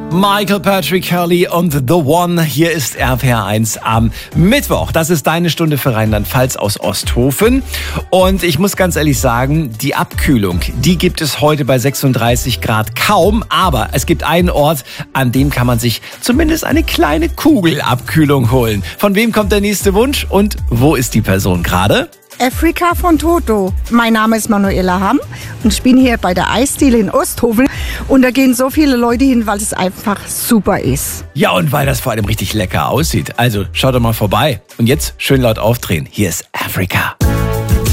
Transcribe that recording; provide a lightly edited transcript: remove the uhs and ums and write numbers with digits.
Michael Patrick Curley und The One. Hier ist RPR1 am Mittwoch. Das ist deine Stunde für Rheinland-Pfalz aus Osthofen. Und ich muss ganz ehrlich sagen, die Abkühlung, die gibt es heute bei 36 Grad kaum. Aber es gibt einen Ort, an dem kann man sich zumindest eine kleine Kugelabkühlung holen. Von wem kommt der nächste Wunsch und wo ist die Person gerade? Afrika von Toto. Mein Name ist Manuela Hamm und ich bin hier bei der Eisdiele in Osthofen. Und da gehen so viele Leute hin, weil es einfach super ist. Ja, und weil das vor allem richtig lecker aussieht. Also schaut doch mal vorbei. Und jetzt schön laut aufdrehen. Hier ist Afrika.